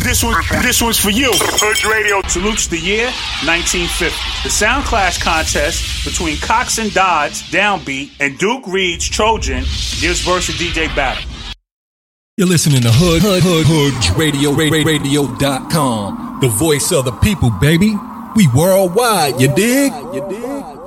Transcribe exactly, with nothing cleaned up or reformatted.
This one, this one's for you. Hood Radio salutes the year nineteen fifty. The Sound Clash contest between Cox and Dodds, Downbeat, and Duke Reed's Trojan gives verse a D J battle. You're listening to Hood, Hood, Hood, Hood Radio, radio dot com. The voice of the people, baby. We worldwide, you dig? You dig?